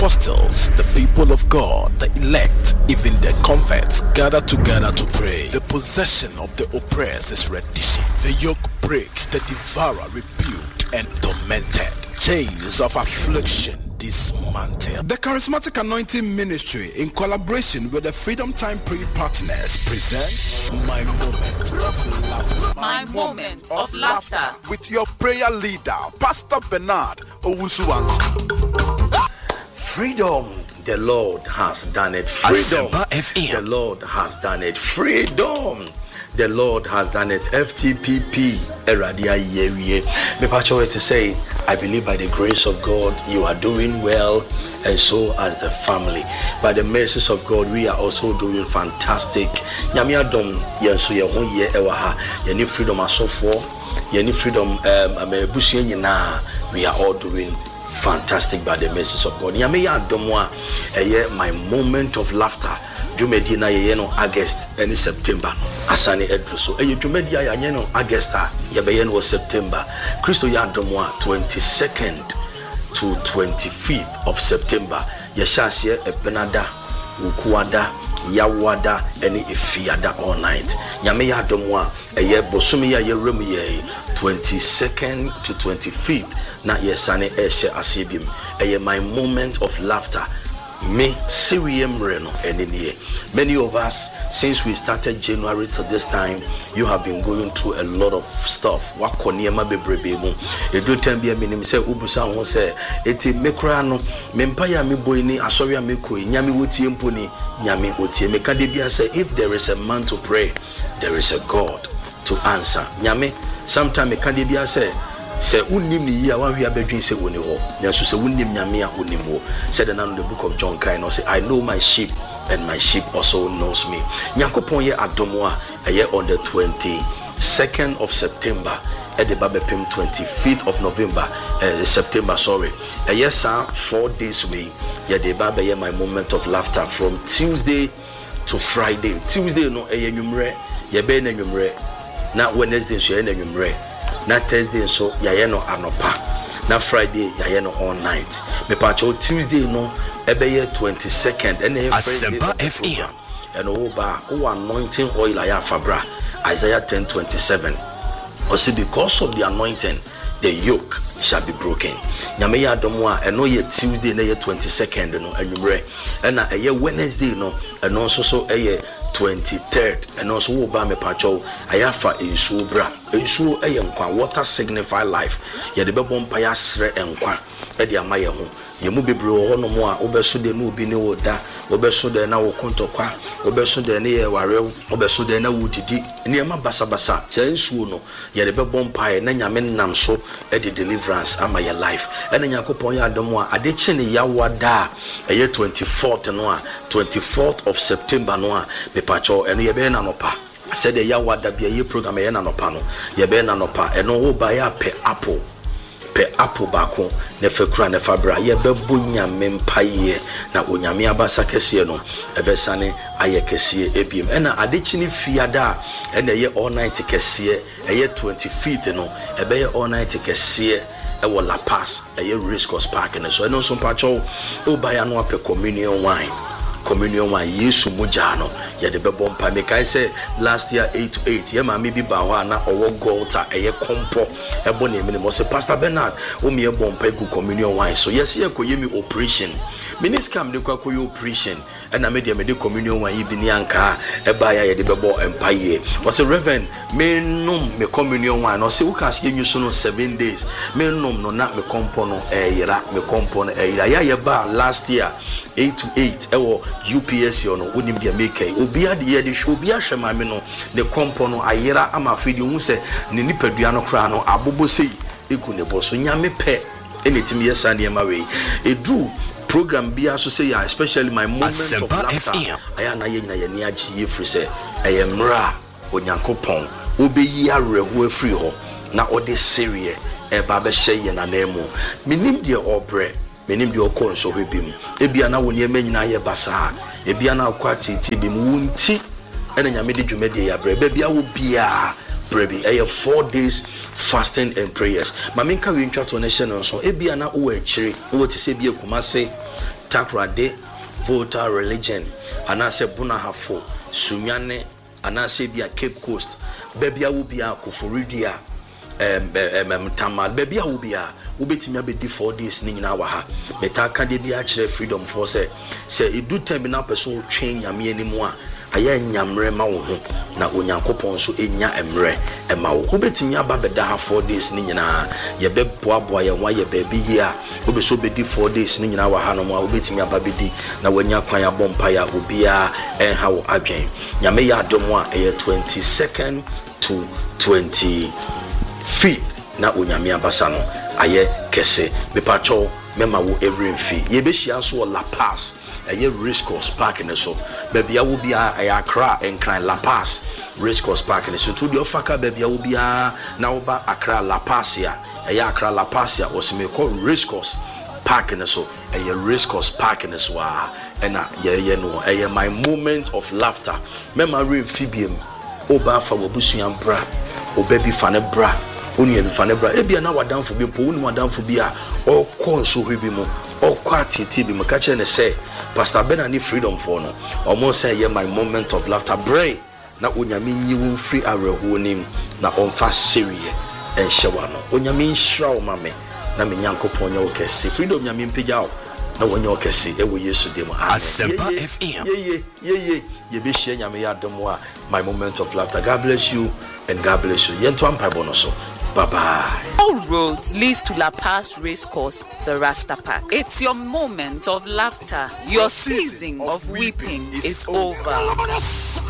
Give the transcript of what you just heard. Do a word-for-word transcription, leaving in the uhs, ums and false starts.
apostles, the people of God, the elect, even the converts gather together to pray. The possession of the oppressed is reddition. The yoke breaks, the devourer rebuked and tormented. Chains of affliction dismantled. The Charismatic Anointing Ministry, in collaboration with the Freedom Time Prayer Partners, present My Moment of Laughter. My Moment of Laughter. With your prayer leader, Pastor Bernard Owusu-Ansah. Freedom, the Lord has done it. Freedom, the Lord has done it. Freedom, the Lord has done it. F T P P, Eradia Yewie. Me pacho to say, I believe by the grace of God, you are doing well, and so as the family. By the mercies of God, we are also doing fantastic. Nyame adom yenso ye ho ye ewa ha. Ye ni freedom asofo, ye ni freedom um amebusu nyina. We are all doing fantastic by the mercies of God. Nyame ya adomwa eye my moment of laughter. Jumedi na ye no August any September asane edru so eye jumedi ya ye no August ye be ye no September. Christo ya adomwa twenty-second to twenty-fifth of September ye shase ebenada ukuada yawada any ifiada all night. Nyame ya adomwa eye bosumi ya ye remu ye twenty-second to twenty-fifth na yesane eshe asibim eye my moment of laughter. Me Syrian Reno and many of us, since we started January to this time, you have been going through a lot of stuff. Wakoniema bebrebe. If you tell me a minimum say ubusa won say eti mekra no mempaya me boy ni asori me koi nyame wotie mponi nyame wotie me ka de bia say if there is a man to pray, there is a God to answer. Nyame sometime me ka de bia say say unim ni ya wan hia bedwin say woni ho nso say unim nyame a unim ho said in the book of John kind say I know my sheep and my sheep also knows me. Nyakopon ye adomo a eye on the twenty-second of September at the Babepim twenty-fifth of November uh, September sorry a yes sir four days way yeah the Baba my moment of laughter from Tuesday to Friday. Tuesday no eye nwumre ye be na nwumre na Wednesday so ye na nwumre na Thursday so yaye no anopa na Friday yaye no all night me pacho Tuesday no ebeye twenty-second and Asempa F M and oba o anointing oil aya fabra Isaiah ten twenty-seven or see because of the anointing the yoke shall be broken. Nyame ya adomo a eno ye Tuesday na ye twenty-second no anwumre and na eye Wednesday no eno so so eye twenty-third and also wo ba me pacho ayafa ensuo bra ensuo eye nkwa water signify life ye de bebo mpa ya sre enkwa e de amaye ho ye mu bebre ho no mo a obeso de no obi ne woda obeso de na wo kontokwa obeso de ne ye warew obeso de na wudidi ne ma basa basa che ensuo no ye de bebo mpa ye na nyame nam so e de deliverance ama ye life e na yakopon ya adomo a ade chi ne ya wada eye twenty-fourth no a twenty-fourth of September no a pacho eno ye be na nopa said the yawa da bia ye program ye na nopa no ye be na nopa eno wo ba ya pe apple pe apple bako ne fekura ne fabra ye be bunya mempaye na onyame abasa kese no ebesane aye kese ebiem ena adechini fiada ena ye all night kese ye twenty-fifth no ebe ye all night kese e wo La Paz ye Race Course Park ne so eno so pacho o ba ya no ape communion wine communion wine yesu mujano ya de bebo mpa me kai say last year eight to eight ye ma me bi ba ho na owo golta eye kompo ebo na emi mo say Pastor Bernard o me ebo mpa gu communion wine so yes ye ko yemi operation miniscam de kwa ko operation and na me de me de communion wine bi ni anka e ba ya ye de bebo mpa ye was a reverend me num me communion wine no say we can see you so no seven days me num no na me kompo no e yira me kompo no e yira ya ye ba last year eight to eight ewo U P S yo no wonim dia make obi ade ye de obi ahwe mame no ne kompo no ayera ama afidi hu se ne nipadua no kra no abobo sei eku ne boso nyame pe enetim yesa ne ma we edu program bia so say ya especially my moment of laughter aya na ye nyina ye ne agi ye free se eyemra onyankopon obeyi areho afiri ho na ode serie e ba be hye ye na nemu minim de obre menim de okon so hwebim ebia na woni emanyina ye basa ebia na akwati ti bim wunti ena nyame de dwumade ya bre bia wo bia brebi eh four days fasting and prayers maminka we ntwa to nation so ebia na wo akire wo ti se bia kumase Takrade Volta religion anase buna hafo sunyane anase bia Cape Coast bebia wo bia Koforidia em em tamal bebia wo bia wo betimi abedi four days ni nyina wa ha metaka de bia kire freedom for say say edu time na person twen nyame animu a aya nyamre ma wo ho na onyankopon so enya emre ema wo wo betimi aba beda ha four days ni nyina ye beboaboa ye wa ye baby here wo be so bedi four days ni nyina wa ha no mo wo betimi aba bedi na wanya kwan abompa ya obia en ha wo adwen nyame ya adom a eye twenty-second to twenty-fifth na onyame abasa no aye kese mepacho mema wo every fee ye be hia so La Paz aye Race Course Park ne so bebia wo bia aye Accra enkran La Paz Race Course Park ne so to the ofaka bebia wo bia na wo ba Accra La Paz ya aye Accra La Paz ya osime ko Race Course Park ne so aye Race Course Park ne so a ena ye ye no aye my moment of laughter mema re fibiem oba fa wo busuan bra obabi fa ne bra oni e fa ne bra e bia na wadanfo bi po oni wadanfo bi a o kon so hwe bi mo o kwa titi bi mo ka che ne say Pastor Ben ani freedom for no omo say ye my moment of laughter brain na onyame nyi wo free areho nim na onfa serie en hyewa no onyame nhira o mame na me nyankopon nya o kese freedom nyame mpegya o na wonye o kese e wo Yesu dem Asempa F M ye ye ye ye ye be hye nyame ya dem a my moment of laughter. God bless you and God bless you yento ampa bono so. Bye bye. All roads leads to La Paz Race Course, the Rasta Park. It's your moment of laughter. Your season of weeping is over.